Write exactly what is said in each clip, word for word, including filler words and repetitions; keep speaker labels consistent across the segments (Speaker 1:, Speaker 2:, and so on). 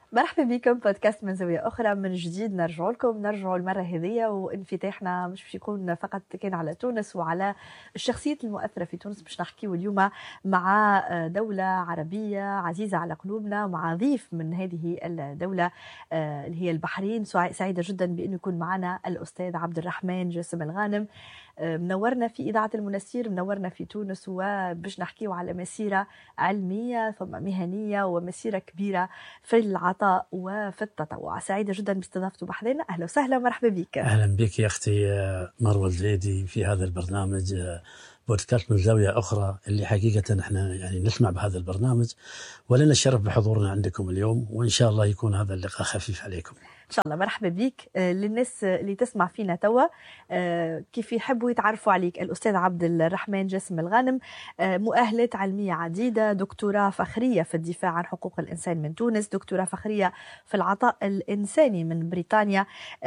Speaker 1: مرحبا بكم بودكاست من زاوية أخرى من جديد. نرجع لكم نرجع المرة هذه وانفتاحنا مش باش يكون فقط كان على تونس وعلى الشخصيات المؤثرة في تونس، باش نحكيو اليوم مع دولة عربية عزيزة على قلوبنا، مع ضيف من هذه الدولة اللي هي البحرين. سعيدة جدا بأنه يكون معنا الأستاذ عبد الرحمن جاسم الغانم، منورنا في إذاعة المنستير، منورنا في تونس، وباش نحكيو على مسيرة علمية ثم مهنية ومسيرة كبيرة في العطاء وفي التطوع. سعيدة جدا باستضافته بحضنا. أهلا وسهلا، مرحبا بك.
Speaker 2: أهلا بك يا أختي مروة الزيدي في هذا البرنامج بودكاست من زاوية أخرى، اللي حقيقة احنا يعني نسمع بهذا البرنامج، ولنا الشرف بحضورنا عندكم اليوم، وإن شاء الله يكون هذا اللقاء خفيف عليكم
Speaker 1: إن شاء الله. مرحبا بك. للناس اللي تسمع فينا توا كيف يحبوا يتعرفوا عليك، الأستاذ عبد الرحمن جاسم الغانم مؤهلات علمية عديدة، دكتوراه فخرية في الدفاع عن حقوق الإنسان من تونس، دكتوراه فخرية في العطاء الإنساني من بريطانيا،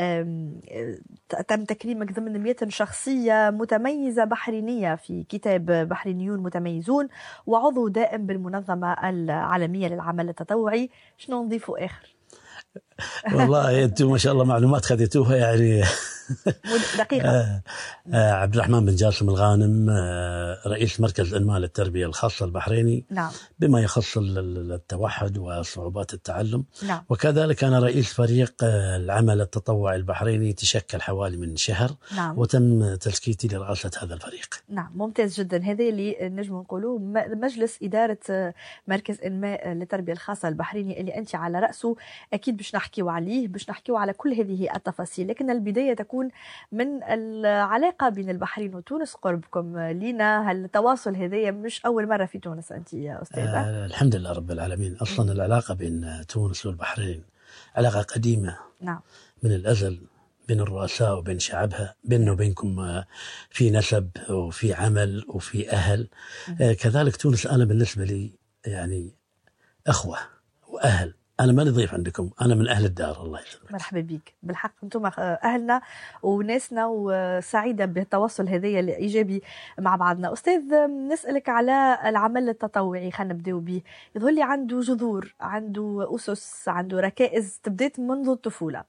Speaker 1: تم تكريمك ضمن مئة شخصية متميزة بحرينية في كتاب بحرينيون متميزون، وعضو دائم بالمنظمة العالمية للعمل التطوعي. شنو نضيفوا آخر؟
Speaker 2: والله انتم ما شاء الله معلومات خذيتوها يعني
Speaker 1: دقيقة.
Speaker 2: عبد الرحمن بن جاسم الغانم، رئيس مركز انماء للتربية الخاصة البحريني،
Speaker 1: نعم.
Speaker 2: بما يخص التوحد وصعوبات التعلم،
Speaker 1: نعم.
Speaker 2: وكذلك أنا رئيس فريق العمل التطوعي البحريني، تشكل حوالي من شهر.
Speaker 1: نعم.
Speaker 2: وتم تزكيتي لرئاسة هذا الفريق.
Speaker 1: نعم، ممتاز جدا. هذا اللي نجم نقوله مجلس إدارة مركز انماء للتربية الخاصة البحريني اللي أنت على رأسه. أكيد باش نحكيو عليه، باش نحكيو على كل هذه التفاصيل، لكن البداية تكون من العلاقة بين البحرين وتونس، قربكم لينا. هالتواصل هذايا مش أول مرة في تونس أنت يا أستاذة؟
Speaker 2: آه الحمد لله رب العالمين. أصلا العلاقة بين تونس والبحرين علاقة قديمة.
Speaker 1: نعم.
Speaker 2: من الأزل بين الرؤساء وبين شعبها، بيننا وبينكم في نسب وفي عمل وفي أهل. آه كذلك تونس أنا بالنسبة لي يعني أخوة وأهل. أنا ما نضيف عندكم، أنا من أهل الدار. الله يسلمك.
Speaker 1: مرحبا بك. بالحق أنتم أهلنا وناسنا، وسعيدة بالتواصل هذايا الإيجابي مع بعضنا. أستاذ، نسألك على العمل التطوعي، خلينا نبدأ به. يظهر لي عنده جذور، عنده أسس، عنده ركائز تبدأت منذ الطفولة.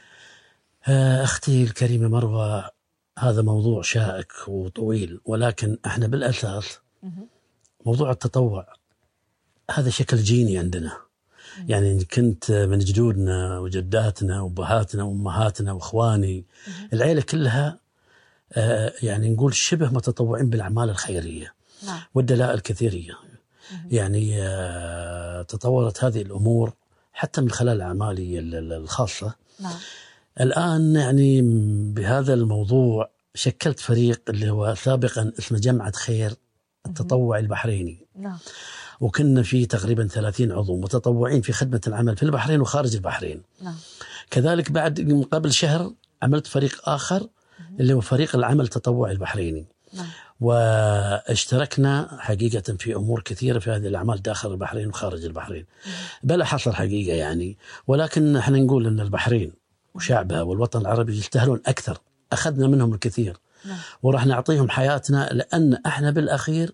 Speaker 2: أختي الكريمة مروة، هذا موضوع شائك وطويل، ولكن احنا بالأساس موضوع التطوع هذا شكل جيني عندنا. يعني كنت من جدودنا وجداتنا وبهاتنا وأمهاتنا وإخواني، العيلة كلها يعني نقول شبه متطوعين بالأعمال الخيرية.
Speaker 1: نعم.
Speaker 2: والدلائل كثيرية. يعني تطورت هذه الأمور حتى من خلال أعمالي الخاصة.
Speaker 1: نعم.
Speaker 2: الآن يعني بهذا الموضوع شكلت فريق اللي هو سابقا اسمه جمعة خير التطوع البحريني.
Speaker 1: نعم.
Speaker 2: وكنا فيه تقريبا ثلاثين عضو متطوعين في خدمة العمل في البحرين وخارج البحرين.
Speaker 1: نعم. كذلك
Speaker 2: بعد قبل شهر عملت فريق آخر اللي هو فريق العمل التطوعي البحريني.
Speaker 1: نعم.
Speaker 2: واشتركنا حقيقة في أمور كثيرة في هذه الأعمال داخل البحرين وخارج البحرين بلا حصر حقيقة يعني. ولكن احنا نقول أن البحرين وشعبها والوطن العربي يستاهلون أكثر، أخذنا منهم الكثير.
Speaker 1: نعم.
Speaker 2: وراح نعطيهم حياتنا، لأن احنا بالأخير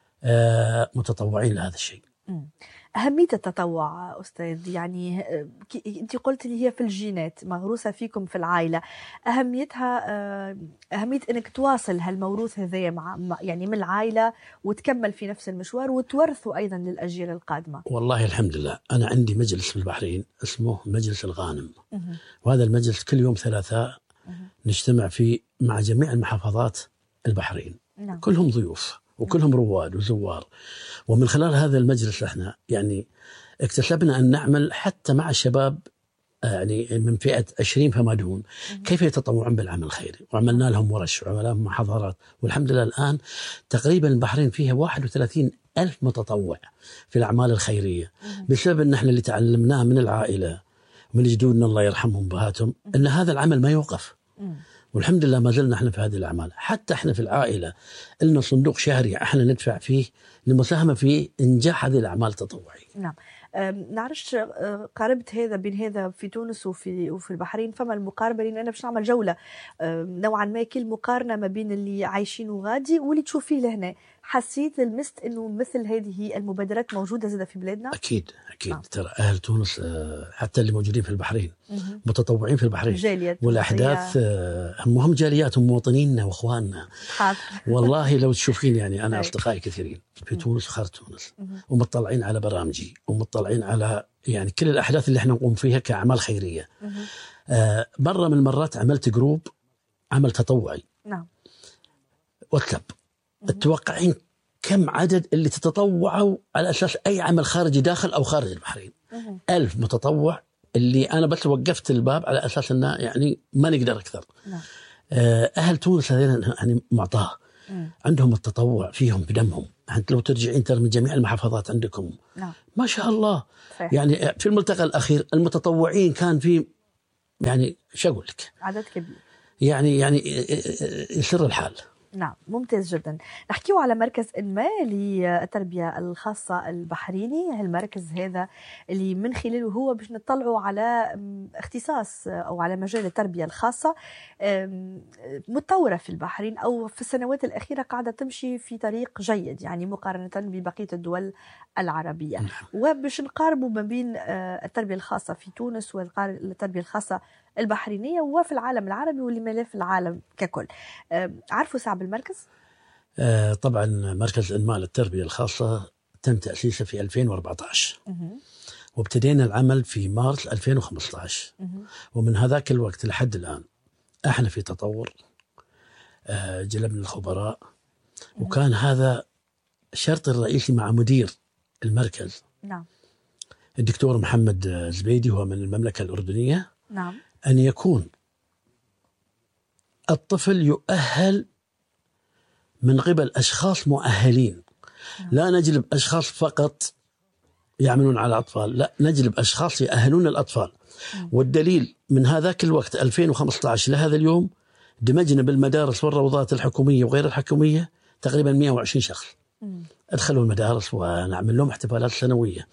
Speaker 2: متطوعين لهذا الشيء.
Speaker 1: أهمية التطوع أستاذ، يعني أنت قلت لي هي في الجينات، مغروسة فيكم في العائلة. أهميتها أهمية أنك تواصل هالموروث هذا مع يعني من العائلة، وتكمل في نفس المشوار وتورثه أيضا للأجيال القادمة.
Speaker 2: والله الحمد لله. أنا عندي مجلس في البحرين اسمه مجلس الغانم، وهذا المجلس كل يوم ثلاثاء نجتمع فيه مع جميع المحافظات البحرين.
Speaker 1: نعم.
Speaker 2: كلهم ضيوف وكلهم رواد وزوار. ومن خلال هذا المجلس احنا يعني اكتسبنا أن نعمل حتى مع الشباب يعني من فئة عشرين فما دون، كيف يتطوعون بالعمل الخيري. وعملنا لهم ورش وعملنا لهم محاضرات، والحمد لله الآن تقريبا البحرين فيها واحد وثلاثين ألف متطوع في الأعمال الخيرية، بسبب أن احنا اللي تعلمناه من العائلة ومن جدودنا الله يرحمهم بهاتهم، أن هذا العمل ما يوقف. والحمد لله ما زلنا احنا في هذه الأعمال. حتى احنا في العائلة لنا صندوق شهري احنا ندفع فيه للمساهمة في إنجاح هذه الأعمال التطوعية.
Speaker 1: نعم. نعرفش قاربت هذا بين هذا في تونس وفي وفي البحرين، فما المقاربة، لأن أنا باش نعمل جولة نوعا ما كل مقارنة ما بين اللي عايشينه غادي واللي تشوفيه لهنا. حسيت لمست انه مثل هذه المبادرات موجوده زاده في بلادنا؟
Speaker 2: اكيد اكيد
Speaker 1: نعم.
Speaker 2: ترى اهل تونس حتى اللي موجودين في البحرين متطوعين في البحرين
Speaker 1: جاليات
Speaker 2: والاحداث هم جاليات ومواطنينا واخواننا. والله لو تشوفين يعني انا اصدقائي كثيرين في تونس وخارج تونس ومطلعين على برامجي ومطلعين على يعني كل الاحداث اللي احنا نقوم فيها كاعمال خيريه. آه مره من المرات عملت جروب عمل تطوعي.
Speaker 1: نعم.
Speaker 2: واتساب. تتوقعين كم عدد اللي تتطوعوا على أساس أي عمل خارجي داخل أو خارج البحرين؟ ألف متطوع اللي أنا بس وقفت الباب على أساس أنه يعني ما نقدر أكثر.
Speaker 1: نعم.
Speaker 2: أهل تونس هذين يعني معطاه عندهم التطوع فيهم بدمهم. أنت لو ترجعين ترى من جميع المحافظات عندكم.
Speaker 1: نعم.
Speaker 2: ما شاء الله.
Speaker 1: صحيح.
Speaker 2: يعني في الملتقى الأخير المتطوعين كان في يعني شو أقول لك
Speaker 1: عدد كبير
Speaker 2: يعني يعني يسر الحال.
Speaker 1: نعم ممتاز جدا. نحكيو على مركز إنماء للتربية الخاصة البحريني. هالمركز هذا اللي من خلاله هو باش نطلعوا على اختصاص أو على مجال التربية الخاصة متطورة في البحرين أو في السنوات الأخيرة قاعدة تمشي في طريق جيد يعني مقارنة ببقية الدول العربية. وباش نقاربوا ما بين التربية الخاصة في تونس والتربية الخاصة البحرينية وفي العالم العربي واللي ما في العالم ككل. عرفوا صعب المركز؟
Speaker 2: آه طبعا مركز إنماء للتربية الخاصة تم تأسيسه في ألفين وأربعة عشر وابتدينا العمل في مارس ألفين وخمسة عشر. ومن هذاك الوقت لحد الآن احنا في تطور. آه جلبنا الخبراء وكان هذا الشرط الرئيسي مع مدير المركز.
Speaker 1: نعم.
Speaker 2: الدكتور محمد زبيدي هو من المملكة الأردنية.
Speaker 1: نعم.
Speaker 2: أن يكون الطفل يؤهل من قبل أشخاص مؤهلين. لا نجلب أشخاص فقط يعملون على الأطفال، لا نجلب أشخاص يأهلون الأطفال. والدليل من هذاك الوقت ألفين وخمسة عشر لهذا اليوم دمجنا بالمدارس والروضات الحكومية وغير الحكومية تقريبا مئة وعشرين شخص. أدخلوا المدارس ونعمل لهم احتفالات سنوية.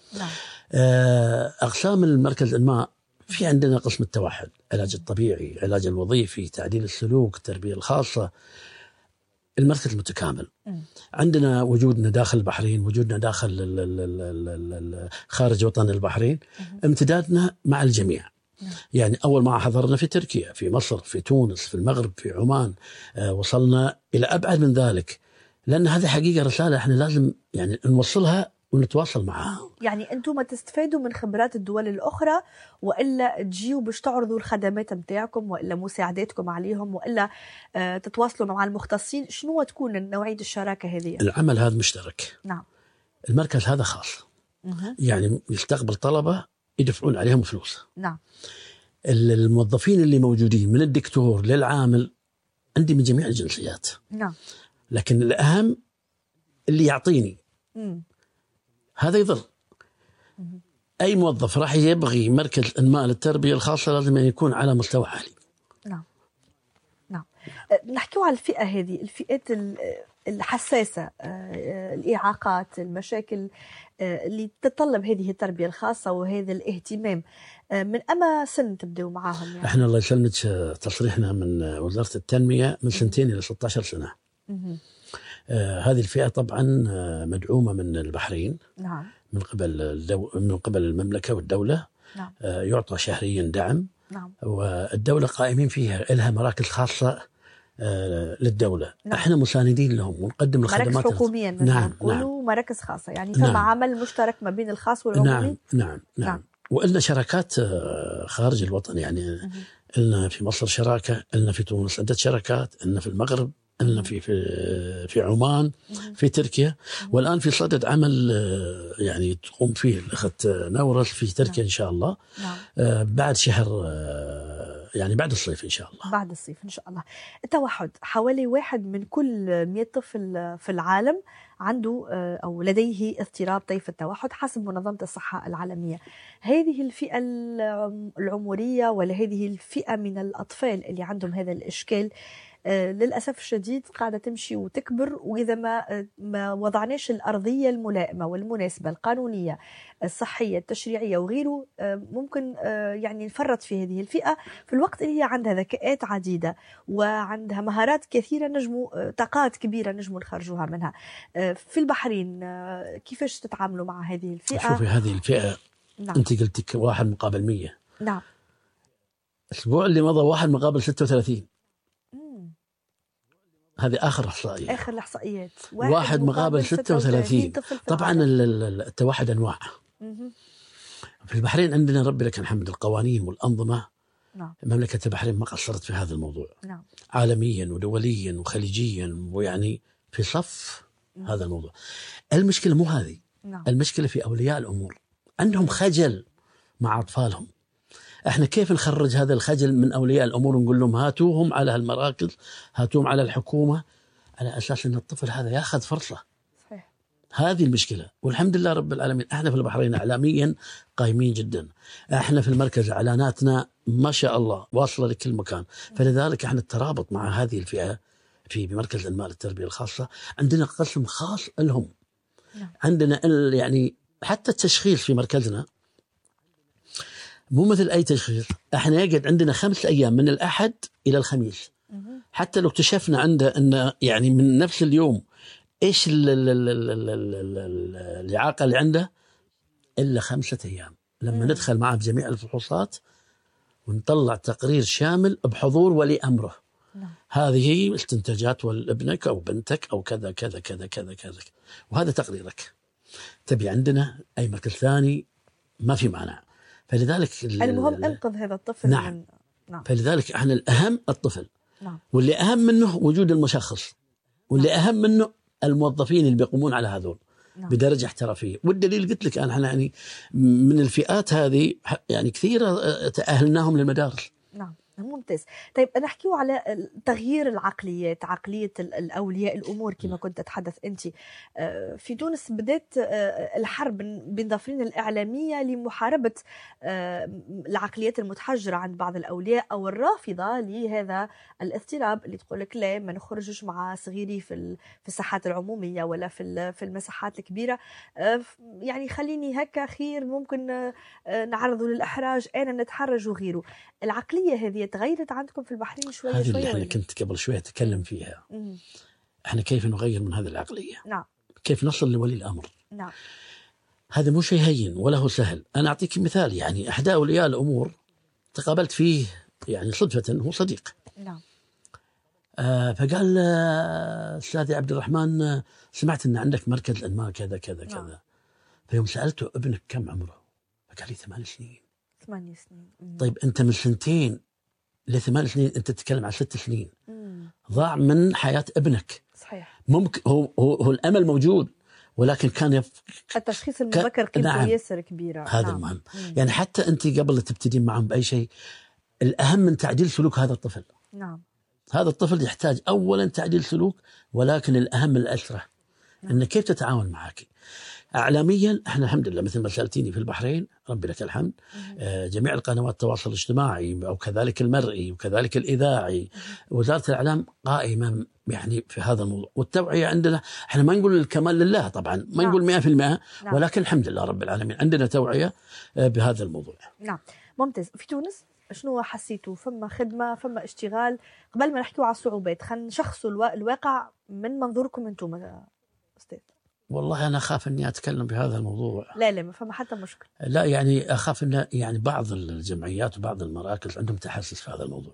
Speaker 2: أقسام المركز إنماء في عندنا قسم التوحد، علاج الطبيعي، علاج الوظيفي، تعديل السلوك، التربية الخاصة. المركز متكامل. عندنا وجودنا داخل البحرين، وجودنا داخل ال ال ال ال خارج وطن البحرين، امتدادنا مع الجميع. يعني أول ما حضرنا في تركيا، في مصر، في تونس، في المغرب، في عمان، آه وصلنا إلى أبعد من ذلك، لأن هذه حقيقة رسالة احنا لازم يعني نوصلها ونتواصل معها.
Speaker 1: يعني أنتم تستفادوا من خبرات الدول الأخرى وإلا تجيوا باش تعرضوا الخدمات متاعكم وإلا مساعداتكم عليهم وإلا آه تتواصلوا مع المختصين؟ شنو تكون نوعية الشراكة هذه؟
Speaker 2: العمل هذا مشترك.
Speaker 1: نعم.
Speaker 2: المركز هذا خاص.
Speaker 1: مه.
Speaker 2: يعني يستقبل طلبة يدفعون عليهم فلوس.
Speaker 1: نعم.
Speaker 2: الموظفين اللي موجودين من الدكتور للعامل عندي من جميع الجنسيات.
Speaker 1: نعم.
Speaker 2: لكن الأهم اللي يعطيني
Speaker 1: مم.
Speaker 2: هذا يضر. أي موظف راح يبغي مركز إنماء للتربية الخاصة لازم يكون على مستوى عالي.
Speaker 1: نعم. نعم. نحكيو على الفئة هذه، الفئات الحساسة، الإعاقات، المشاكل اللي تتطلب هذه التربية الخاصة وهذا الاهتمام. من أما سن تبدأوا معاهم؟ يعني
Speaker 2: احنا الله يسلمك تصريحنا من وزارة التنمية من سنتين إلى ستة عشر سنة. آه هذه الفئة طبعا مدعومة من البحرين.
Speaker 1: نعم.
Speaker 2: من قبل الدو... من قبل المملكة والدولة.
Speaker 1: نعم.
Speaker 2: آه يعطى شهريا دعم.
Speaker 1: نعم.
Speaker 2: والدولة قائمين فيها، لها مراكز خاصة آه للدولة. نعم. احنا مساندين لهم ونقدم الخدمات.
Speaker 1: مراكز حكومية.
Speaker 2: نعم. نعم.
Speaker 1: مراكز خاصة يعني ثم نعم. عمل مشترك ما بين الخاص والعمومي.
Speaker 2: نعم. نعم. نعم. نعم. وإلنا شراكات خارج الوطن، يعني إلنا في مصر شراكة، إلنا في تونس عدة شراكات، إلنا في المغرب، إلنا في في في عمان، في تركيا، والآن في صدد عمل يعني تقوم فيه الأخت نورس في تركيا إن شاء الله.
Speaker 1: نعم.
Speaker 2: بعد شهر يعني بعد الصيف إن شاء الله.
Speaker 1: بعد الصيف إن شاء الله. التوحد، حوالي واحد من كل مئة طفل في العالم عنده أو لديه اضطراب طيف التوحد حسب منظمة الصحة العالمية. هذه الفئة العمرية ولا هذه الفئة من الأطفال اللي عندهم هذا الإشكال آه، للأسف الشديد قاعدة تمشي وتكبر، وإذا ما ما وضعناش الأرضية الملائمة والمناسبة القانونية الصحية التشريعية وغيره، آه، ممكن آه، يعني نفرط في هذه الفئة في الوقت اللي هي عندها ذكاءات عديدة وعندها مهارات كثيرة، نجموا آه، طاقات كبيرة نجموا نخرجوها منها. آه، في البحرين آه، كيفاش تتعاملوا مع هذه الفئة؟
Speaker 2: شوفي هذه الفئة،
Speaker 1: نعم.
Speaker 2: أنت قلتك واحد مقابل مية.
Speaker 1: نعم.
Speaker 2: الأسبوع اللي مضى واحد مقابل ستة وثلاثين.
Speaker 1: مم.
Speaker 2: هذه آخر إحصائية.
Speaker 1: آخر الإحصائيات
Speaker 2: واحد, واحد مقابل ستة وثلاثين. طبعا التوحد أنواع.
Speaker 1: مم.
Speaker 2: في البحرين عندنا ربي لك الحمد القوانين والأنظمة.
Speaker 1: نعم.
Speaker 2: مملكة البحرين ما قصرت في هذا الموضوع.
Speaker 1: نعم.
Speaker 2: عالميا ودوليا وخليجيا، ويعني في صف مم. هذا الموضوع. المشكلة مو هذه.
Speaker 1: نعم.
Speaker 2: المشكلة في أولياء الأمور، عندهم خجل مع أطفالهم. احنا كيف نخرج هذا الخجل من أولياء الأمور ونقول لهم هاتوهم على هالمراكز، هاتوهم على الحكومة، على أساس أن الطفل هذا يأخذ فرصة.
Speaker 1: صحيح.
Speaker 2: هذه المشكلة. والحمد لله رب العالمين احنا في البحرين إعلاميا قايمين جدا. احنا في المركز إعلاناتنا ما شاء الله واصلة لكل مكان. فلذلك احنا الترابط مع هذه الفئة في مركز إنماء للتربية الخاصة، عندنا قسم خاص لهم. نعم. عندنا يعني حتى التشخيص في مركزنا مو مثل أي تشخيص. احنا يقعد عندنا خمس أيام من الأحد إلى الخميس. حتى لو اكتشفنا عنده أن يعني من نفس اليوم إيش الإعاقة اللي عنده، إلا خمسة أيام لما مم. ندخل معه بجميع الفحوصات ونطلع تقرير شامل بحضور ولي أمره. نعم. هذه استنتاجات ابنك أو بنتك أو كذا كذا كذا كذا كذا، وهذا تقريرك. تبي عندنا أي مركز ثاني ما في مانع. فلذلك
Speaker 1: المهم انقذ هذا الطفل.
Speaker 2: نعم. من... نعم. فلذلك احنا الأهم الطفل.
Speaker 1: نعم.
Speaker 2: واللي أهم منه وجود المشخص، واللي نعم. أهم منه الموظفين اللي بيقومون على هذول. نعم. بدرجة احترافية. والدليل قلت لك أنا احنا يعني من الفئات هذه يعني كثيرة تأهلناهم للمدارس.
Speaker 1: نعم. ممتاز. طيب نحكيو على تغيير العقليات، عقلية الأولياء الأمور كما كنت تتحدث أنت. في تونس بدأت الحرب بين ضفرين الإعلامية لمحاربة العقليات المتحجرة عند بعض الأولياء أو الرافضة لهذا الاضطراب، اللي تقول لك لا ما نخرجش مع صغيري في في الساحات العمومية ولا في في المساحات الكبيرة، يعني خليني هكا خير، ممكن نعرضه للإحراج، أنا نتحرج وغيره. العقلية هذه تغيرت عندكم في البحرين شوية شوية؟
Speaker 2: هذه اللي احنا كنت قبل شوية أتكلم فيها. مم. احنا كيف نغير من هذه العقلية؟
Speaker 1: نعم.
Speaker 2: كيف نصل لولي الأمر؟
Speaker 1: نعم.
Speaker 2: هذا مو شيء هين ولا هو سهل. أنا أعطيك مثال، يعني أحد أولياء الأمور تقابلت فيه يعني صدفة، هو صديق.
Speaker 1: نعم.
Speaker 2: آه فقال أستاذي عبد الرحمن، آه سمعت أن عندك مركز إنماء كذا كذا
Speaker 1: نعم.
Speaker 2: كذا. فيوم سألته ابنك كم عمره؟ فقال لي ثمان سنين.
Speaker 1: ثمان سنين. مم.
Speaker 2: طيب أنت من سنتين لثمان سنين أنت تتكلم عن ست سنين.
Speaker 1: مم.
Speaker 2: ضاع من حياة ابنك.
Speaker 1: صحيح.
Speaker 2: ممكن هو, هو, هو الأمل موجود، ولكن كان يف...
Speaker 1: التشخيص المبكر قيمته نعم. ياسر كبيرة.
Speaker 2: هذا
Speaker 1: نعم.
Speaker 2: المهم. مم. يعني حتى أنت قبل تبتدين معهم بأي شيء، الأهم من تعديل سلوك هذا الطفل.
Speaker 1: نعم.
Speaker 2: هذا الطفل يحتاج أولا تعديل سلوك، ولكن الأهم الأسرة. نعم. إن كيف تتعاون معك. إعلاميا احنا الحمد لله مثل ما سألتيني في البحرين ربي لك الحمد، آه جميع القنوات التواصل الاجتماعي أو كذلك المرئي وكذلك الإذاعي، وزارة الإعلام قائمة يعني في هذا الموضوع. والتوعية عندنا احنا ما نقول الكمال لله طبعا، ما نعم. نقول مئة في المئة، نعم. ولكن الحمد لله رب العالمين عندنا توعية آه بهذا الموضوع.
Speaker 1: نعم. ممتاز. في تونس شنو حسيتوا؟ فما خدمة، فما اشتغال؟ قبل ما نحكيوا على الصعوبات خلينا نشخصوا الواقع من منظوركم انتم أستاذ.
Speaker 2: والله أنا أخاف أني أتكلم بهذا الموضوع.
Speaker 1: لا لا ما فما حتى مشكلة.
Speaker 2: لا يعني أخاف أن يعني بعض الجمعيات وبعض المراكز عندهم تحسس في هذا الموضوع.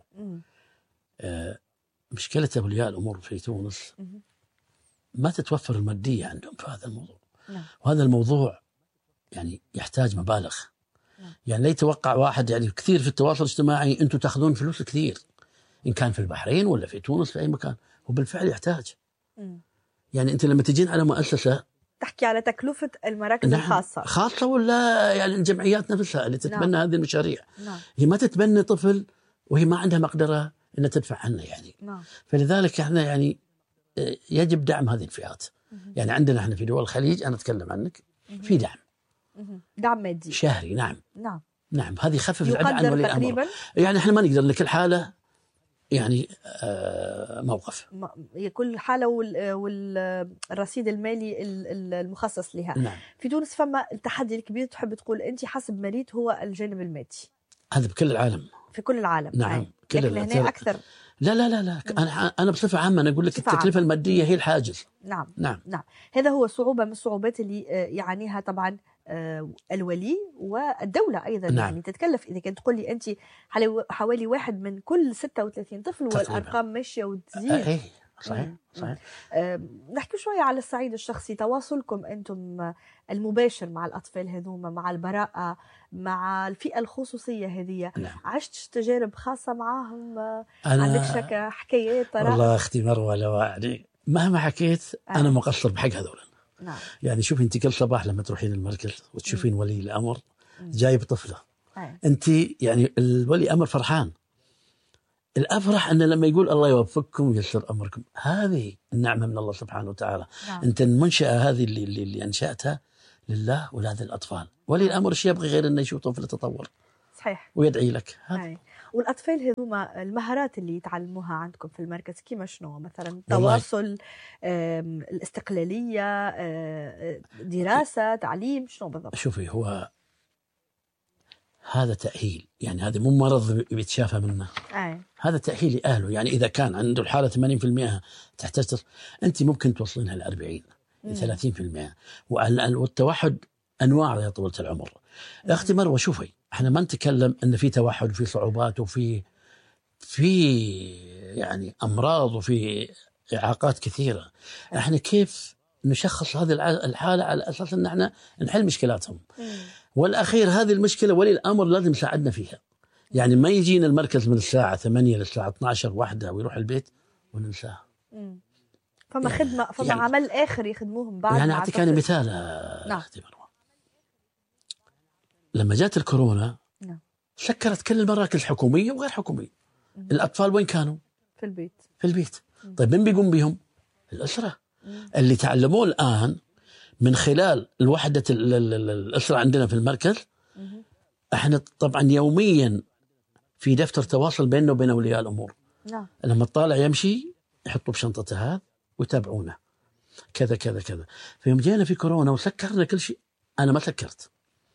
Speaker 2: آه مشكلة أولياء الأمور في تونس مم. ما تتوفر المادية عندهم في هذا الموضوع. نعم. وهذا الموضوع يعني يحتاج مبالغ. نعم. يعني لا يتوقع واحد، يعني كثير في التواصل الاجتماعي أنتم تأخذون فلوس كثير، إن كان في البحرين ولا في تونس في أي مكان، وبالفعل يحتاج. مم. يعني أنت لما تجين على مؤسسة
Speaker 1: تحكي على تكلفة المراكز
Speaker 2: نعم
Speaker 1: الخاصة
Speaker 2: خاصة ولا يعني الجمعيات نفسها اللي تتبنى نعم. هذه المشاريع.
Speaker 1: نعم.
Speaker 2: هي ما تتبنى طفل وهي ما عندها مقدرة أن تدفع عنه يعني.
Speaker 1: نعم.
Speaker 2: فلذلك احنا يعني يجب دعم هذه الفئات. مم. يعني عندنا احنا في دول الخليج، أنا أتكلم عنك، مم. في دعم.
Speaker 1: مم. دعم مادي
Speaker 2: شهري. نعم.
Speaker 1: نعم.
Speaker 2: نعم هذه يخفف العبء عن ولي الأمر.
Speaker 1: تقريبا.
Speaker 2: يعني احنا ما نقدر لكل حالة يعني آه موقف.
Speaker 1: كل حالة والرصيد المالي المخصص لها.
Speaker 2: نعم.
Speaker 1: في تونس فما التحدي الكبير، تحب تقول أنت حسب مريت هو الجانب المادي.
Speaker 2: هذا بكل العالم.
Speaker 1: في كل العالم.
Speaker 2: نعم. كل
Speaker 1: لكن هنا أكثر.
Speaker 2: لا لا لا لا أنا أنا بصفة عامة أنا أقول لك التكلفة المادية هي الحاجز.
Speaker 1: نعم.
Speaker 2: نعم.
Speaker 1: نعم. هذا هو صعوبة من الصعوبات اللي يعانيها طبعا الولي والدولة أيضا.
Speaker 2: نعم.
Speaker 1: يعني تتكلف إذا كنت تقول لي أنت حوالي واحد من كل ستة وثلاثين طفل، والأرقام ماشية وتزيد.
Speaker 2: أه صحيح صحيح.
Speaker 1: أه نحكي شوية على الصعيد الشخصي، تواصلكم أنتم المباشر مع الأطفال هذوما، مع البراءة، مع الفئة الخصوصية هذه.
Speaker 2: نعم.
Speaker 1: عشت تجارب خاصة معهم؟
Speaker 2: أنا
Speaker 1: عندك شك حكايات طرائف؟
Speaker 2: والله أختي مروة لو يعني مهما حكيت أه. أنا مقصر بحق هذول.
Speaker 1: نعم.
Speaker 2: يعني شوفي أنت كل صباح لما تروحين المركز وتشوفين م. ولي الأمر جايب طفلة،
Speaker 1: أي.
Speaker 2: أنت يعني الولي أمر فرحان. الأفرح أن لما يقول الله يوفقكم وييسر أمركم، هذه النعمة من الله سبحانه وتعالى.
Speaker 1: نعم.
Speaker 2: أنت المنشأة هذه اللي, اللي, اللي أنشأتها لله ولهذه الأطفال. ولي الأمر شيء يبغي غير أنه يشوف طفل تطور.
Speaker 1: صحيح.
Speaker 2: ويدعي لك.
Speaker 1: والأطفال هذوما المهارات اللي يتعلموها عندكم في المركز كيما شنو؟ مثلا التواصل، الاستقلالية، دراسة، تعليم، شنو بالضبط؟
Speaker 2: شوفي هو هذا تأهيل، يعني هذا مو مرض يتشافى منه.
Speaker 1: أي.
Speaker 2: هذا تأهيل لأهله. يعني إذا كان عنده الحالة ثمانين بالمئة تحتاج، أنت ممكن توصلينها لأربعين ثلاثين بالمئة. والتوحد أنواع يا طولة العمر. أختي مروة شوفي احنا ما نتكلم ان في توحد وفي صعوبات وفي في يعني امراض وفي اعاقات كثيره. احنا كيف نشخص هذه الحاله على اساس ان احنا نحل مشكلاتهم. والاخير هذه المشكله ولي الامر لازم يساعدنا فيها. يعني ما يجينا المركز من الساعه ثمانية للساعه اثنتي عشرة واحده ويروح البيت وننساه.
Speaker 1: فما يعني خدمه فما يعني عمل اخر يخدموهم بعد.
Speaker 2: يعني اعطيك انا مثال. نعم. لما جات الكورونا
Speaker 1: نعم.
Speaker 2: سكرت كل المراكز الحكومية وغير حكومية. مم. الأطفال وين كانوا؟
Speaker 1: في البيت.
Speaker 2: في البيت. مم. طيب من بيقوم بهم؟ الأسرة. مم. اللي تعلموه الآن من خلال الوحدة الأسرة عندنا في المركز. مم. احنا طبعا يوميا في دفتر تواصل بيننا وبين أولياء الأمور.
Speaker 1: نعم.
Speaker 2: لما الطالع يمشي يحطوا بشنطته هذا ويتابعونه كذا كذا كذا. فيوم جينا في كورونا وسكرنا كل شيء، أنا ما سكرت.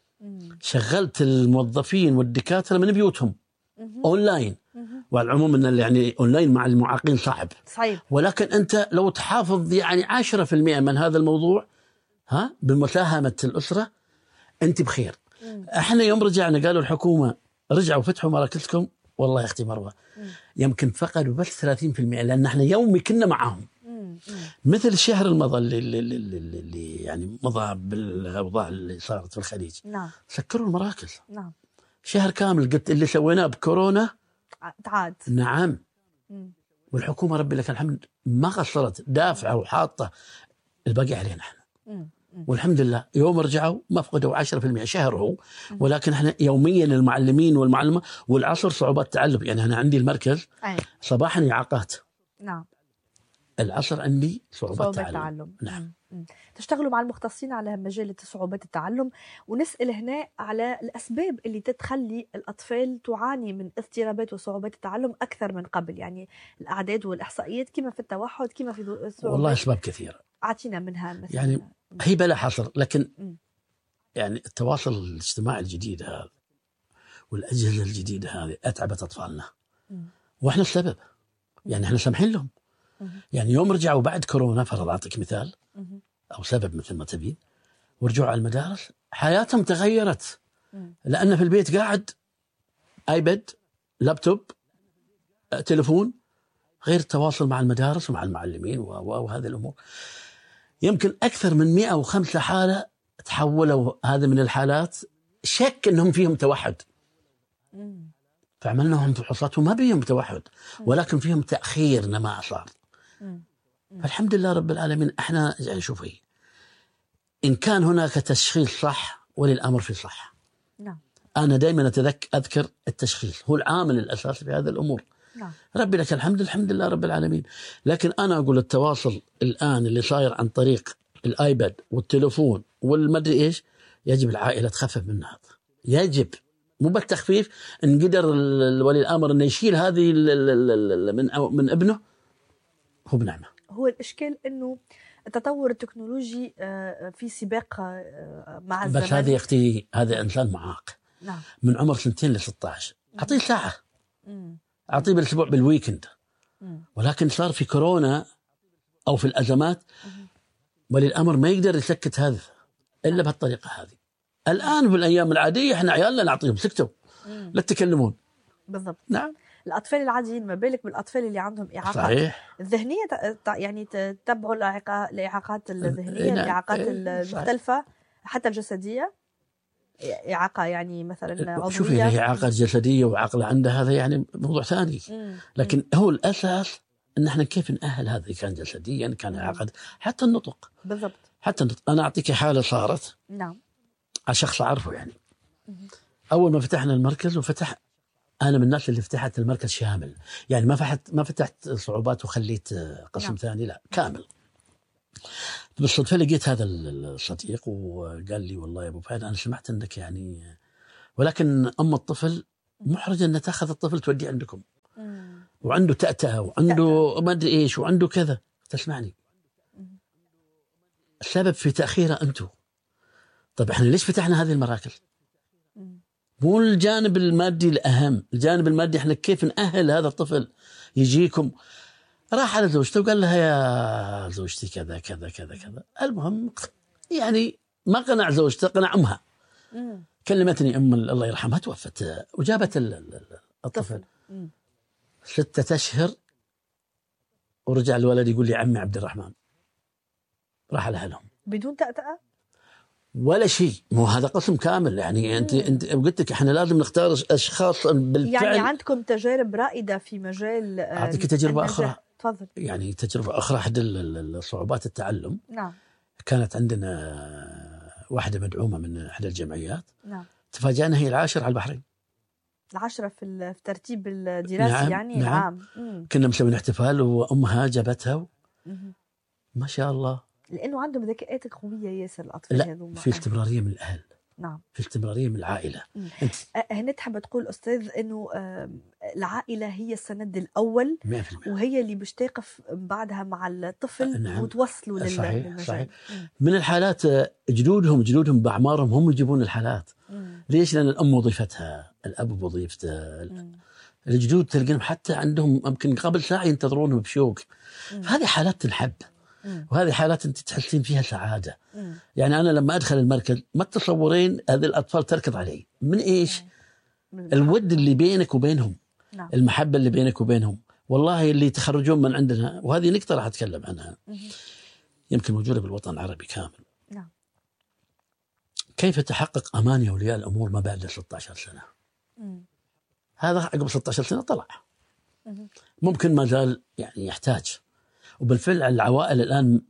Speaker 2: شغلت الموظفين والدكاترة من بيوتهم أونلاين. والعموم أن يعني أونلاين مع المعاقين صعب.
Speaker 1: صحيح.
Speaker 2: ولكن أنت لو تحافظ يعني عشرة في المئة من هذا الموضوع ها بمساهمة الأسرة أنت بخير. مم. احنا يوم رجعنا قالوا الحكومة رجعوا فتحوا مراكزكم، والله يا أختي مروة يمكن فقدوا بس ثلاثين في المئة لأن احنا يومي كنا معهم. مثل الشهر المضى اللي, اللي, اللي, اللي يعني مضى بالأوضاع اللي صارت في الخليج.
Speaker 1: نعم.
Speaker 2: سكروا المراكز.
Speaker 1: نعم.
Speaker 2: شهر كامل قلت اللي سويناه بكورونا
Speaker 1: تعاد.
Speaker 2: نعم. مم. والحكومة ربي لك الحمد ما قصرت، دافعة وحاطة الباقي علينا احنا. مم. والحمد لله يوم رجعوا ما فقدوا عشرة في المئة شهر هو. ولكن احنا يوميا المعلمين والمعلمة والعصر صعوبات تعلم. يعني أنا عندي المركز
Speaker 1: أي.
Speaker 2: صباحا إعاقات.
Speaker 1: نعم.
Speaker 2: العصر عندي صعوبات,
Speaker 1: صعوبات
Speaker 2: تعلم.
Speaker 1: تعلم.
Speaker 2: نعم.
Speaker 1: مم. تشتغلوا مع المختصين على مجال صعوبات التعلم، ونسأل هنا على الأسباب اللي تتخلي الأطفال تعاني من اضطرابات وصعوبات التعلم أكثر من قبل. يعني الأعداد والإحصائيات كما في التوحد كما في الصعوبات.
Speaker 2: والله أسباب كثيرة.
Speaker 1: أعطينا منها مثلا.
Speaker 2: يعني هي بلا حصر، لكن م. يعني التواصل الاجتماعي الجديد هذا والأجهزة الجديدة هذه أتعبت أطفالنا. م. وإحنا السبب. يعني إحنا سامحين لهم. يعني يوم رجعوا بعد كورونا فرض أعطيك مثال أو سبب مثل ما تبين، ورجعوا على المدارس حياتهم تغيرت. لأن في البيت قاعد آيباد لابتوب تلفون، غير التواصل مع المدارس ومع المعلمين وهذه الأمور. يمكن أكثر من مئة وخمسة حالة تحولوا هذا من الحالات شك أنهم فيهم توحد. فعملناهم فحوصات وما بيهم توحد، ولكن فيهم تأخير نماء صار. فالحمد لله رب العالمين. احنا يعني شوفي إن كان هناك تشخيص صح ولي الأمر في صح.
Speaker 1: نعم.
Speaker 2: أنا دائما أتذكر أذكر التشخيص هو العامل الأساسي في هذا الأمور.
Speaker 1: نعم.
Speaker 2: ربي لك الحمد الحمد لله رب العالمين. لكن أنا أقول التواصل الآن اللي صاير عن طريق الآيباد والتلفون والمدري إيش، يجب العائلة تخفف من هذا. يجب مو بالتخفيف، ان قدر ولي الامر انه يشيل هذه من من ابنه هو بنعمه.
Speaker 1: هو الاشكال انه التطور التكنولوجي في سباق مع الزمن.
Speaker 2: بس هذه اختي هذا انسان معاق.
Speaker 1: نعم.
Speaker 2: من عمر سنتين ل ستة عشر اعطيه ساعه، اعطيه بالاسبوع بالويكند. مم. ولكن صار في كورونا او في الازمات ولي الامر ما يقدر يسكت هذا الا بهالطريقه هذه. الان في الايام العاديه احنا عيالنا نعطيهم سكتوا لا تتكلمون.
Speaker 1: بالضبط.
Speaker 2: نعم.
Speaker 1: الأطفال العاديين، ما بالك بالأطفال اللي عندهم إعاقات
Speaker 2: صحيح.
Speaker 1: الذهنية، يعني تتبعوا الإعاقات الذهنية، الإعاقات المختلفة حتى الجسدية، إعاقة يعني مثلا عضوية.
Speaker 2: شوفي هي إعاقات جسدية وعقل عندها، هذا يعني موضوع ثاني. لكن مم. هو الأساس إن احنا كيف نأهل هذا، كان جسديا كان إعاقة، حتى النطق.
Speaker 1: بالضبط.
Speaker 2: حتى النطق. أنا أعطيك حالة صارت.
Speaker 1: نعم.
Speaker 2: على شخص أعرفه يعني. مم. أول ما فتحنا المركز وفتح، أنا من الناس اللي فتحت المركز شامل، يعني ما فتحت ما فتحت صعوبات وخليت قسم نعم. ثاني، لا كامل. بالصدفة لقيت هذا الصديق وقال لي والله يا أبو فهد أنا سمعت أنك يعني، ولكن أم الطفل محرجة أن تأخذ الطفل توديه عندكم. مم. وعنده تأتأة وعنده ما أدري إيش وعنده كذا. تسمعني، السبب في تأخيره أنتم. طيب إحنا ليش فتحنا هذه المراكز؟ مو الجانب المادي الأهم، الجانب المادي إحنا كيف نأهل هذا الطفل يجيكم. راح على زوجته وقال لها يا زوجتي كذا كذا كذا كذا. المهم يعني ما قنع زوجته، قنع أمها. مم. كلمتني أم الله يرحمها توفت وجابت الطفل. ستة أشهر ورجع الولد يقول لي عمي عبد الرحمن. راح لهم
Speaker 1: بدون تأتأة
Speaker 2: ولا شيء. مو هذا قسم كامل يعني. انت انت قلت لك احنا لازم نختار اشخاص بالفعل.
Speaker 1: يعني عندكم تجارب رائده في مجال.
Speaker 2: اعطيك تجربه اخرى.
Speaker 1: تفضل.
Speaker 2: يعني تجربه اخرى احد الصعوبات التعلم.
Speaker 1: نعم.
Speaker 2: كانت عندنا واحده مدعومه من احدى الجمعيات.
Speaker 1: نعم.
Speaker 2: تفاجأنا هي العاشر على البحرين.
Speaker 1: العشرة في في ترتيب الدراسي. نعم. يعني
Speaker 2: نعم.
Speaker 1: العام.
Speaker 2: مم. كنا مسوين احتفال وامها جابتها و... ما شاء الله.
Speaker 1: لأنه عندهم ذكاءات قوية ياسر الأطفال هذوما.
Speaker 2: في استمرارية من الأهل.
Speaker 1: نعم.
Speaker 2: في استمرارية من العائلة.
Speaker 1: هنا تحب تقول أستاذ إنه العائلة هي السند الأول
Speaker 2: مئة بالمئة.
Speaker 1: وهي اللي باش تقف بعدها مع الطفل. نعم. وتوصلوا لل
Speaker 2: صحيح.
Speaker 1: للمجال.
Speaker 2: صحيح. من الحالات جدودهم جدودهم بأعمارهم هم يجيبون الحالات. مم. ليش؟ لأن الأم وظيفتها، الأب وظيفته، الجدود تلقيهم حتى عندهم يمكن قبل ساعة ينتظرونهم بشوق. فهذه حالات تنحب. مم. وهذه حالات أنت تحسين فيها سعادة. مم. يعني أنا لما أدخل المركز ما تتصورين هذه الأطفال تركض علي من إيش؟ مم. الود اللي بينك وبينهم. نعم. المحبة اللي بينك وبينهم. والله اللي تخرجون من عندنا، وهذه نقطة راح أتكلم عنها. مم. يمكن موجودة بالوطن العربي كامل.
Speaker 1: نعم.
Speaker 2: كيف تحقق أمان أولياء الأمور ما بعد ستة عشر سنة؟ مم. هذا عقب ستة عشر سنة طلع. مم. ممكن ما زال يعني يحتاج. وبالفعل العوائل الآن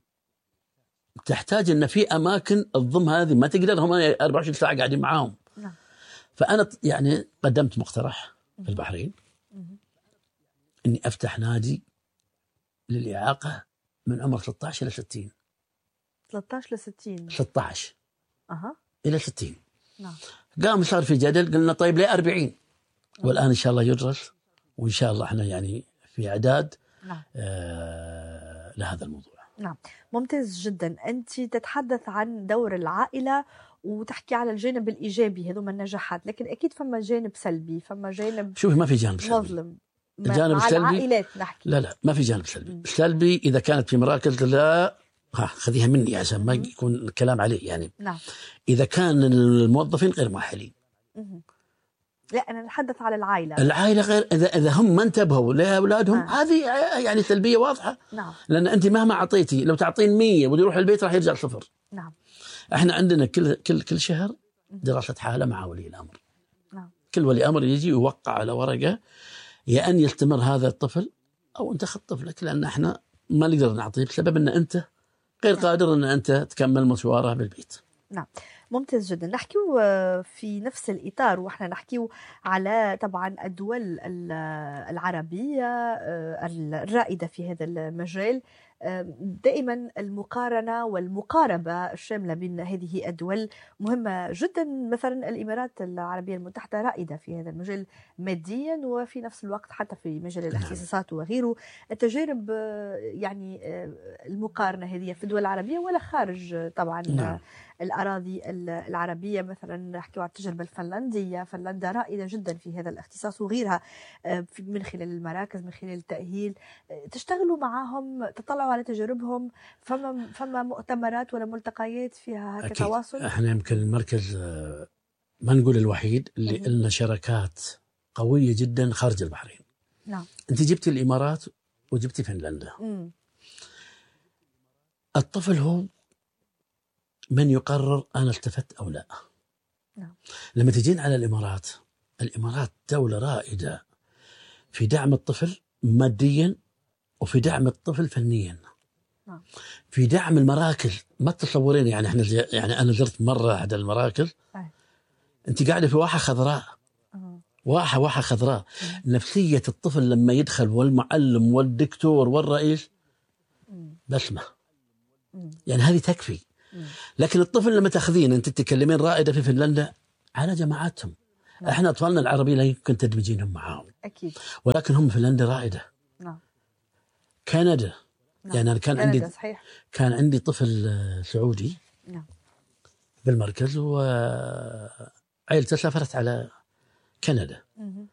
Speaker 2: تحتاج أن في أماكن تضم هذه، ما تقدر هم أربعة وعشرين ساعة قاعدين معاهم. نعم. فأنا يعني قدمت مقترح في البحرين أني أفتح نادي للإعاقة من عمر ستة عشر إلى ستين.
Speaker 1: ثلاثة عشر إلى ستين.
Speaker 2: ستة عشر
Speaker 1: أها.
Speaker 2: إلى ستين.
Speaker 1: نعم.
Speaker 2: قام صار في جدل، قلنا طيب ليه أربعين؟ والآن إن شاء الله يدرس، وإن شاء الله إحنا يعني في إعداد. نعم. آه لهذا الموضوع.
Speaker 1: نعم. ممتاز جدا. أنت تتحدث عن دور العائلة وتحكي على الجانب الإيجابي، هذو من النجاحات، لكن أكيد فما جانب سلبي، فما جانب
Speaker 2: شوفي ما في جانب سلبي
Speaker 1: مظلم.
Speaker 2: الجانب
Speaker 1: مع
Speaker 2: السلبي
Speaker 1: العائلات نحكي.
Speaker 2: لا لا ما في جانب سلبي. م. سلبي إذا كانت في مراكز لا ها خذيها مني عشان ما يكون الكلام عليه يعني.
Speaker 1: نعم.
Speaker 2: إذا كان الموظفين غير مؤهلين.
Speaker 1: لا أنا نتحدث على العائلة.
Speaker 2: العائلة غير، إذا إذا هم ما انتبهوا لأولادهم آه. هذه يعني سلبية واضحة.
Speaker 1: نعم.
Speaker 2: لأن أنت مهما أعطيتي، لو تعطين مية وده يروح البيت راح يرجع صفر.
Speaker 1: نعم.
Speaker 2: إحنا عندنا كل كل كل شهر دراسة حالة مع ولي الأمر.
Speaker 1: نعم.
Speaker 2: كل ولي أمر يجي يوقع على ورقة يا أن يستمر هذا الطفل أو أنت خذ طفلك، لأن إحنا ما نقدر نعطيه بسبب أن أنت غير قادر أن أنت تكمل مشواره بالبيت.
Speaker 1: نعم. ممتاز جدا. نحكي في نفس الإطار وإحنا نحكي على طبعا الدول العربية الرائدة في هذا المجال. دائما المقارنة والمقاربة الشاملة بين هذه الدول مهمة جدا. مثلا الإمارات العربية المتحدة رائدة في هذا المجال ماديا، وفي نفس الوقت حتى في مجال الاختصاصات وغيره. التجارب يعني المقارنة هذه في الدول العربية ولا خارج طبعا نعم. الأراضي العربية، مثلا نحكي عن التجربة الفنلندية. فنلندا رائدة جدا في هذا الاختصاص وغيرها من خلال المراكز، من خلال التأهيل. تشتغلوا معهم، تطلعوا على تجاربهم، فما فما مؤتمرات ولا ملتقيات فيها هكا تواصل؟
Speaker 2: احنا يمكن المركز ما نقول الوحيد اللي لنا شراكات قوية جدا خارج البحرين.
Speaker 1: نعم.
Speaker 2: انت جبتي الإمارات وجبتي فنلندا.
Speaker 1: مم.
Speaker 2: الطفل هو من يقرر أنا التفت أو لا.
Speaker 1: نعم.
Speaker 2: لما تجين على الإمارات، الإمارات دولة رائدة في دعم الطفل ماديا وفي دعم الطفل فنيا.
Speaker 1: نعم.
Speaker 2: في دعم المراكز ما تتصورين، يعني احنا يعني أنا زرت مرة أحد المراكز.
Speaker 1: أي.
Speaker 2: أنت قاعدة في واحة خضراء.
Speaker 1: أه.
Speaker 2: واحة واحة خضراء. مم. نفسية الطفل لما يدخل والمعلم والدكتور والرئيس بسمة.
Speaker 1: مم.
Speaker 2: يعني هذه تكفي.
Speaker 1: مم.
Speaker 2: لكن الطفل لما تاخذين أنت تتكلمين رائدة في فنلندا على جماعاتهم. نعم. احنا أطفالنا العربية لا يمكن تدمجينهم معهم.
Speaker 1: أكيد.
Speaker 2: ولكن هم فنلندا رائدة.
Speaker 1: نعم.
Speaker 2: كندا.
Speaker 1: نعم.
Speaker 2: يعني أنا كان
Speaker 1: كندا
Speaker 2: عندي
Speaker 1: صحيح.
Speaker 2: كان عندي طفل سعودي.
Speaker 1: نعم.
Speaker 2: بالمركز، وعائلته سافرت على كندا.
Speaker 1: مم.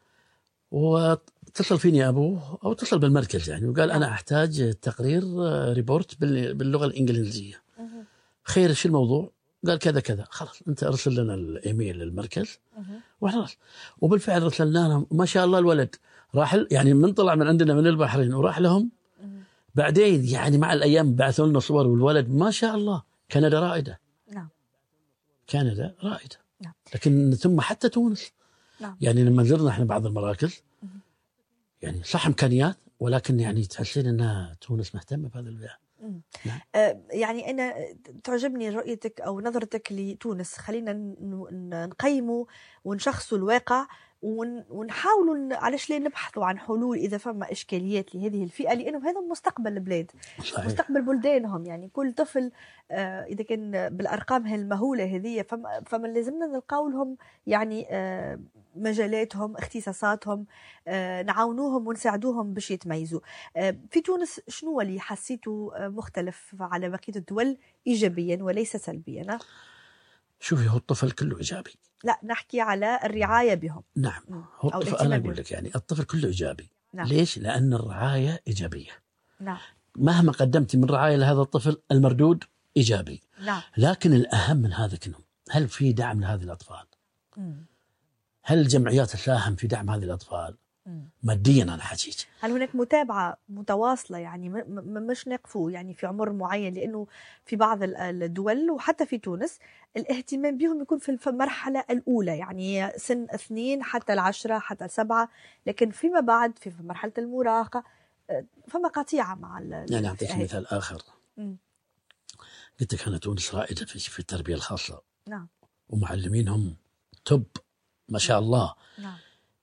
Speaker 2: واتصل فيني أبوه أو اتصل بالمركز يعني وقال نعم. أنا أحتاج تقرير ريبورت باللغة الإنجليزية.
Speaker 1: مم.
Speaker 2: خير شو الموضوع؟ قال كذا كذا. خلاص أنت أرسل لنا الإيميل للمركز وخلاص. وبالفعل رسلنا لهم. ما شاء الله الولد راح يعني من طلع من عندنا من البحرين وراح لهم.
Speaker 1: مم. بعدين
Speaker 2: يعني مع الأيام بعثوا لنا صور، والولد ما شاء الله كندا رائدة.
Speaker 1: نعم.
Speaker 2: كندا رائدة.
Speaker 1: نعم.
Speaker 2: لكن ثم حتى تونس.
Speaker 1: نعم.
Speaker 2: يعني لما زرنا احنا بعض المراكز يعني صح إمكانيات، ولكن يعني تحسين أنها تونس مهتمة بهذا البيع.
Speaker 1: نعم. آه يعني أنا تعجبني رؤيتك أو نظرتك لتونس. خلينا نقيمه ونشخصوا الواقع ونحاولوا علاش لا نبحثوا عن حلول إذا فما إشكاليات لهذه الفئة، لأنه هذا مستقبل البلاد. صحيح. مستقبل بلدانهم. يعني كل طفل آه إذا كان بالأرقام المهولة هذه فما, فما لازمنا نلقاو لهم يعني آه مجالاتهم، اختصاصاتهم، آه نعاونوهم ونساعدوهم باش يتميزوا. آه في تونس شنو اللي حسيته آه مختلف على بقية الدول إيجابيا وليس سلبيا؟
Speaker 2: شوفي هو الطفل كله إيجابي.
Speaker 1: لا نحكي على الرعاية بهم.
Speaker 2: نعم. هو الطفل أنا أقول لك يعني الطفل كله إيجابي.
Speaker 1: نعم.
Speaker 2: ليش؟ لأن الرعاية إيجابية.
Speaker 1: نعم.
Speaker 2: مهما قدمتي من رعاية لهذا الطفل المردود إيجابي.
Speaker 1: نعم.
Speaker 2: لكن الأهم من هذا كله هل في دعم لهذه الأطفال؟
Speaker 1: مم.
Speaker 2: هل الجمعيات تساهم في دعم هذه الأطفال؟
Speaker 1: مم.
Speaker 2: ماديا أنا حكيت.
Speaker 1: هل هناك متابعة متواصلة يعني م- م- مش نقفوا يعني في عمر معين؟ لأنه في بعض الدول وحتى في تونس الاهتمام بهم يكون في المرحلة الأولى، يعني سن اثنين حتى العشرة حتى السبعة، لكن فيما بعد في مرحلة المراهقة فما قطيعة مع
Speaker 2: يعني أعطيك مثال آخر.
Speaker 1: مم.
Speaker 2: قلت لك أنا تونس رائدة في التربية الخاصة.
Speaker 1: نعم.
Speaker 2: ومعلمينهم توب ما شاء الله.
Speaker 1: نعم.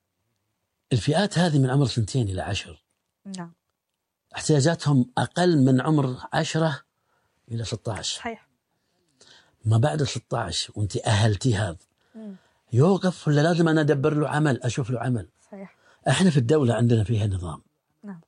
Speaker 2: الفئات هذه من عمر سنتين إلى عشر.
Speaker 1: نعم.
Speaker 2: احتياجاتهم أقل من عمر عشرة إلى ستة عشر.
Speaker 1: صحيح.
Speaker 2: ما بعد ستة عشر وانت أهلتي هذا يوقف ولا لازم أنا أدبر له عمل، أشوف له عمل.
Speaker 1: صحيح.
Speaker 2: احنا في الدولة عندنا فيها نظام.
Speaker 1: نعم.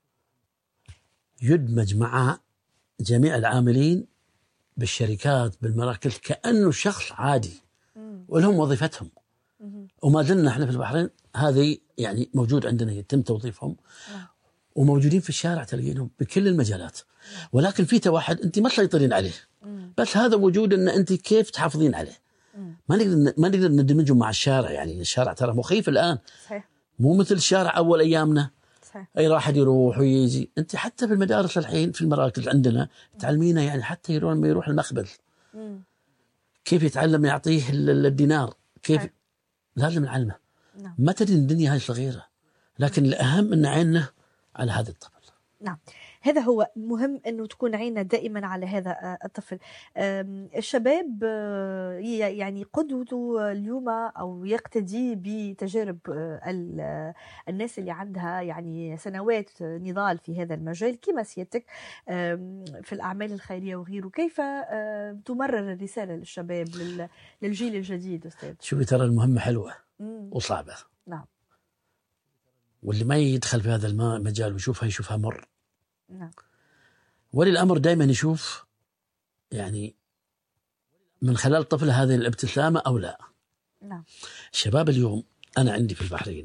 Speaker 2: يدمج مع جميع العاملين بالشركات بالمراكز كأنه شخص عادي.
Speaker 1: مم.
Speaker 2: ولهم وظيفتهم.
Speaker 1: مم.
Speaker 2: وما زلنا احنا في البحرين هذه يعني موجود عندنا يتم توظيفهم.
Speaker 1: نعم.
Speaker 2: وموجودين في الشارع تلاقينهم بكل المجالات. نعم. ولكن في توحد انت ما تسيطرين عليه.
Speaker 1: مم.
Speaker 2: بس هذا وجود ان انت كيف تحافظين عليه.
Speaker 1: مم.
Speaker 2: ما نقدر ما نقدر ندمجهم مع الشارع. يعني الشارع ترى مخيف الان.
Speaker 1: صحيح.
Speaker 2: مو مثل الشارع اول ايامنا.
Speaker 1: صحيح.
Speaker 2: اي واحد يروح ويجي. انت حتى في المدارس الحين في المراكز عندنا تعلمينا يعني حتى يروح ما يروح المخبز.
Speaker 1: مم.
Speaker 2: كيف يتعلم يعطيه الدينار كيف.
Speaker 1: صحيح.
Speaker 2: لازم نعلمه.
Speaker 1: نعم.
Speaker 2: ما تدري الدنيا هاي صغيرة، لكن الأهم أن عيننا على هذا الطفل.
Speaker 1: نعم. هذا هو مهم أنه تكون عيننا دائما على هذا الطفل. الشباب يعني قدوته اليوم أو يقتدي بتجارب الناس اللي عندها يعني سنوات نضال في هذا المجال كما سيادتك في الأعمال الخيرية وغيره. كيف تمرر الرسالة للشباب للجيل الجديد أستاذ؟
Speaker 2: شوفي ترى المهمة حلوة
Speaker 1: مم.
Speaker 2: وصعبة.
Speaker 1: نعم.
Speaker 2: واللي ما يدخل في هذا المجال ويشوفها يشوفها مر.
Speaker 1: نعم.
Speaker 2: ولي الأمر دائما يشوف يعني من خلال طفله هذه الابتسامة أو لا.
Speaker 1: نعم.
Speaker 2: الشباب اليوم أنا عندي في البحرين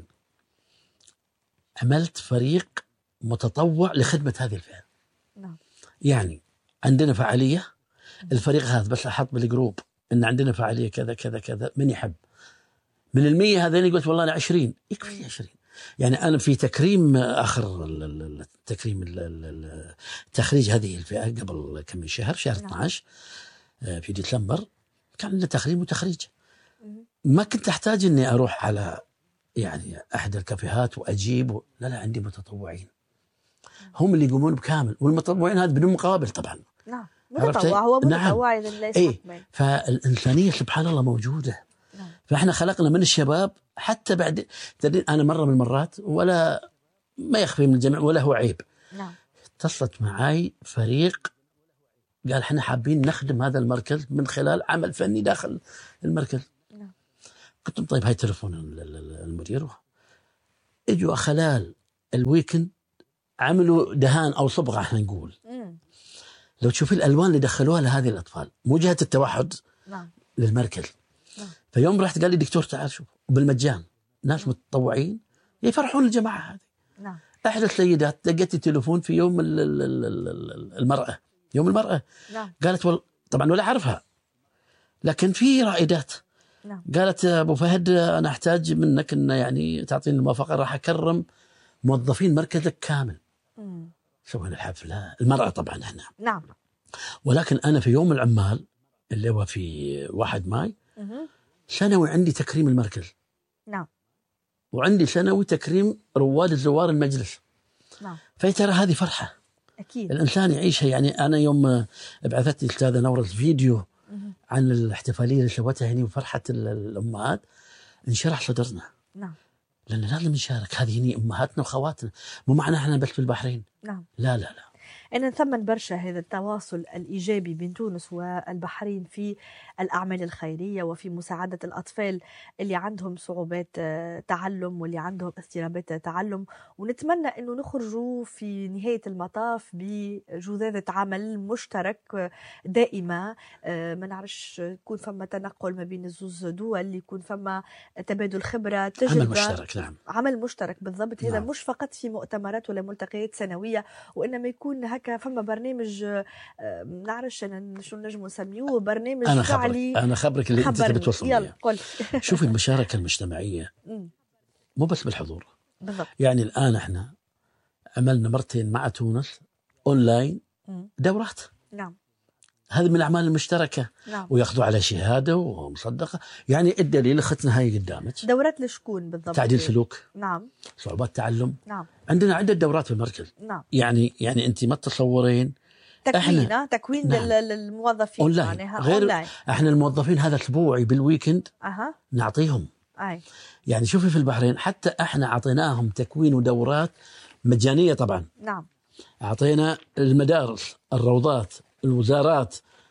Speaker 2: عملت فريق متطوع لخدمة هذه الفئة.
Speaker 1: نعم.
Speaker 2: يعني عندنا فعالية، الفريق هذا بس أحط بالجروب إن عندنا فعالية كذا كذا كذا، من يحب من المية هذين قلت والله أنا عشرين يكفي عشرين. يعني أنا في تكريم آخر التكريم تخريج هذه الفئة قبل كم من شهر شهر اثنا عشر في ديسمبر كان لنا تكريم وتخريج. ما كنت أحتاج إني أروح على يعني أحد الكافيهات وأجيب و... لا لا عندي متطوعين هم اللي يقومون بكامل، والمتطوعين هذا بدون مقابل طبعا.
Speaker 1: نعم. متطوع هو متطوع
Speaker 2: نعم.
Speaker 1: إذا ليس
Speaker 2: إيه. فالإنسانية سبحان الله موجودة.
Speaker 1: نعم.
Speaker 2: فإحنا خلقنا من الشباب حتى بعد تدرين أنا مرة من المرات ولا ما يخفي من الجميع ولا هو عيب.
Speaker 1: نعم.
Speaker 2: اتصلت معي فريق قال احنا حابين نخدم هذا المركز من خلال عمل فني داخل المركز.
Speaker 1: نعم.
Speaker 2: قلت طيب هاي تلفون المدير. اجوا خلال الويكند عملوا دهان او صبغه احنا نقول.
Speaker 1: مم. لو
Speaker 2: تشوفي الالوان اللي دخلوها لهذه الاطفال مو جهه التوحد.
Speaker 1: نعم.
Speaker 2: للمركز.
Speaker 1: نعم.
Speaker 2: فيوم رحت قال لي دكتور تعال شوف بالمجان ناس نعم. متطوعين يفرحون الجماعه هذه.
Speaker 1: نعم.
Speaker 2: احد السيدات دقت التليفون في يوم المراه يوم المراه.
Speaker 1: نعم.
Speaker 2: قالت وال... طبعا ولا اعرفها لكن في رائدات.
Speaker 1: نعم.
Speaker 2: قالت ابو فهد انا احتاج منك ان يعني تعطيني الموافقه راح اكرم موظفين مركزك كامل.
Speaker 1: مم.
Speaker 2: سوينا الحفله المراه طبعا هنا.
Speaker 1: نعم.
Speaker 2: ولكن انا في يوم العمال اللي هو في واحد ماي
Speaker 1: مم.
Speaker 2: سنوي عندي تكريم المركز.
Speaker 1: نعم.
Speaker 2: وعندي سنوي تكريم رواد الزوار المجلس.
Speaker 1: نعم.
Speaker 2: فترى هذه فرحه
Speaker 1: اكيد
Speaker 2: الانسان يعيشها. يعني انا يوم بعثت الاستاذه نورس فيديو
Speaker 1: مم.
Speaker 2: عن الاحتفاليه اللي سوتها هنا وفرحه الامهات انشرح صدرنا.
Speaker 1: نعم.
Speaker 2: لأن لازم نشارك هذه هني أمهاتنا وخواتنا مو معنا احنا بس في البحرين.
Speaker 1: نعم.
Speaker 2: لا لا لا
Speaker 1: أنا نثمن برشا هذا التواصل الإيجابي بين تونس والبحرين في الأعمال الخيرية وفي مساعدة الأطفال اللي عندهم صعوبات تعلم واللي عندهم اضطرابات تعلم، ونتمنى أنه نخرجوا في نهاية المطاف بجذاذة عمل مشترك دائمة. ما نعرفش يكون فما تنقل ما بين الزوز دول، يكون فما تبادل خبرة تجربة،
Speaker 2: عمل مشترك. نعم
Speaker 1: عمل مشترك بالضبط. هذا
Speaker 2: نعم.
Speaker 1: مش فقط في مؤتمرات ولا ملتقيات سنوية، وإنما يكون هكا فما برنامج نعرفش أنا شو نجم نسميوه برنامج
Speaker 2: أنا
Speaker 1: فعلي.
Speaker 2: أنا خبرك اللي أنت تبي توصل
Speaker 1: يلا قل.
Speaker 2: شوفي المشاركة المجتمعية مو بس بالحضور.
Speaker 1: بالضبط.
Speaker 2: يعني الآن احنا عملنا مرتين مع تونس أونلاين دورات.
Speaker 1: نعم.
Speaker 2: هذه من الأعمال المشتركة.
Speaker 1: نعم.
Speaker 2: ويأخذوا على شهادة ومصدقة. يعني الدليل أختنا هاي قدامك.
Speaker 1: دورات لشكون بالضبط؟
Speaker 2: تعديل سلوك.
Speaker 1: نعم.
Speaker 2: صعوبات تعلم.
Speaker 1: نعم.
Speaker 2: عندنا عدة دورات في المركز.
Speaker 1: نعم.
Speaker 2: يعني يعني أنت ما تتصورين
Speaker 1: تكوين احنا تكوين نعم. الموظفين
Speaker 2: أونلاين.
Speaker 1: يعني
Speaker 2: غير
Speaker 1: أونلاين.
Speaker 2: احنا الموظفين هذا أسبوعي بالويكند
Speaker 1: أها.
Speaker 2: نعطيهم.
Speaker 1: أي.
Speaker 2: يعني شوفي في البحرين حتى احنا أعطيناهم تكوين ودورات مجانية طبعا.
Speaker 1: نعم.
Speaker 2: أعطينا المدارس الروضات الوزارات،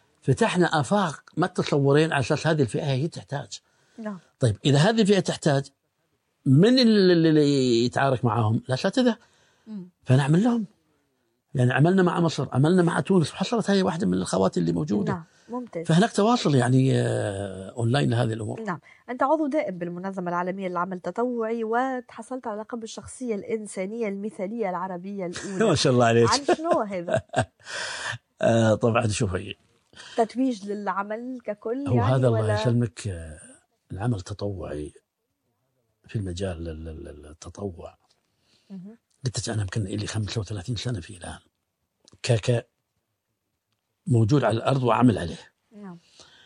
Speaker 2: فتحنا آفاق ما تتصورين على أساس هذه الفئة هي تحتاج.
Speaker 1: نعم.
Speaker 2: طيب إذا هذه الفئة تحتاج من اللي يتعارك معهم؟ الأساتذة. فنعمل لهم. يعني عملنا مع مصر، عملنا مع تونس، وحصلت هي واحدة من الخوات اللي موجودة.
Speaker 1: نعم. ممتاز.
Speaker 2: فهناك تواصل يعني أونلاين لهذه الأمور.
Speaker 1: نعم. أنت عضو دائم بالمنظمة العالمية للعمل التطوعي، وتحصلت على لقب الشخصية الإنسانية المثالية العربية الأولى.
Speaker 2: ما شاء الله عليك.
Speaker 1: عن شنو هذا؟
Speaker 2: آه طبعا شوفي
Speaker 1: تتويج للعمل ككل
Speaker 2: هو
Speaker 1: يعني
Speaker 2: هذا
Speaker 1: ولا؟
Speaker 2: الله يسلمك. العمل التطوعي في المجال التطوع قلت أنا يمكن لي خمسة وثلاثين سنة فيه الآن كك موجود على الأرض وأعمل عليه.
Speaker 1: نعم.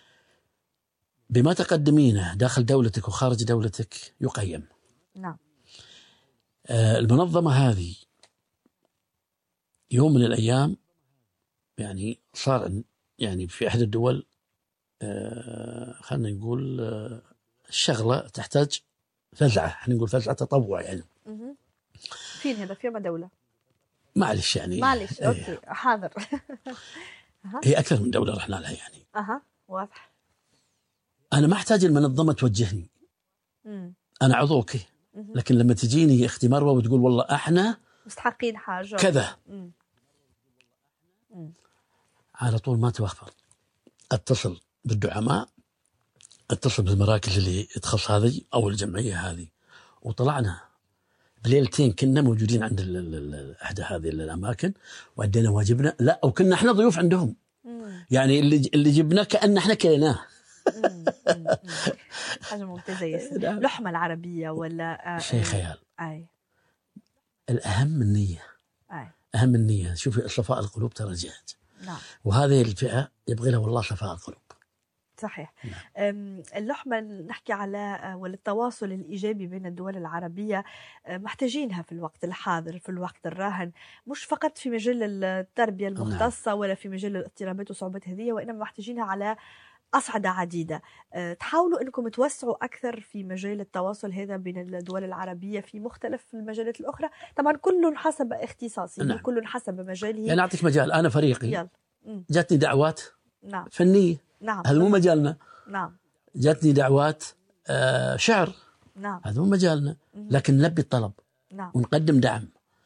Speaker 2: بما تقدمينه داخل دولتك وخارج دولتك يقيم.
Speaker 1: نعم.
Speaker 2: آه المنظمة هذه يوم من الأيام يعني صار يعني في أحد الدول آه خلينا نقول آه الشغلة تحتاج فزعة، احنا نقول فزعة تطوع يعني.
Speaker 1: فين هذا؟ في ما دولة؟
Speaker 2: معلش يعني
Speaker 1: معلش
Speaker 2: ايه.
Speaker 1: اوكي حاضر.
Speaker 2: هي أكثر من دولة رحنا لها يعني.
Speaker 1: اها واضح.
Speaker 2: أنا ما أحتاج المنظمة توجهني،
Speaker 1: مم.
Speaker 2: أنا عضوك، لكن لما تجيني أختي مروة وتقول والله احنا
Speaker 1: مستحقين حاجة
Speaker 2: كذا،
Speaker 1: مم. مم.
Speaker 2: على طول ما توفر، اتصل بالدعماء، اتصل بالمراكز اللي تخص هذه أو الجمعية هذه، وطلعنا بليلتين كنا موجودين عند أحد هذه الأماكن وأدينا واجبنا. لا وكنا احنا ضيوف عندهم،
Speaker 1: مم.
Speaker 2: يعني اللي اللي جبناه كأن احنا كلناه.
Speaker 1: حاجة ممتازة ياسر. لحمة العربية ولا آه
Speaker 2: شيء خيال.
Speaker 1: أي.
Speaker 2: الأهم النية.
Speaker 1: أي.
Speaker 2: أهم النية. شوفي صفاء القلوب ترى جهد.
Speaker 1: نعم.
Speaker 2: وهذه الفئة يبغي لها والله صفاء القلوب.
Speaker 1: صحيح. نعم. اللحمة نحكي على والتواصل الإيجابي بين الدول العربية محتاجينها في الوقت الحاضر، في الوقت الراهن، مش فقط في مجال التربية المختصة. نعم. ولا في مجال الاضطرابات والصعوبات هذه، وإنما محتاجينها على أصعدة عديدة. تحاولوا أنكم توسعوا أكثر في مجال التواصل هذا بين الدول العربية في مختلف المجالات الأخرى، طبعا كل حسب اختصاصه. نعم. كل حسب مجاله. يعني
Speaker 2: أعطيك مجال، أنا فريقي يلا. جاتني دعوات
Speaker 1: نعم.
Speaker 2: فنية.
Speaker 1: نعم.
Speaker 2: هذا مو مجالنا.
Speaker 1: نعم.
Speaker 2: جاتني دعوات آه شعر.
Speaker 1: نعم.
Speaker 2: هذا مو مجالنا، لكن نلبي الطلب.
Speaker 1: نعم.
Speaker 2: ونقدم دعم.